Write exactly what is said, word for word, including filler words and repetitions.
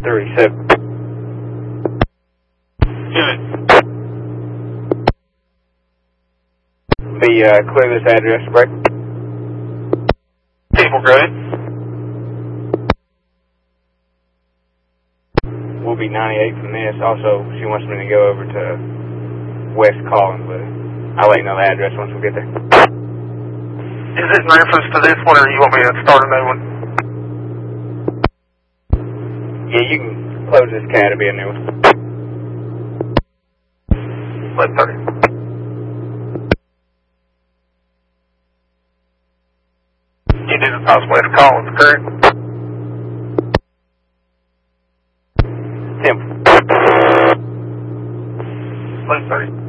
thirty-seven. Good. Be, uh, clear this address, right? People, go ahead. We'll be ninety-eight from this. Also, she wants me to go over to West Collinwood. I'll let you know the address once we get there. Is it in reference to this one, or you want me to start a new one? Yeah, you can close this cat. It'll be a new one. eleven thirty. You did the possible way to call it, correct? Tim. eleven thirty.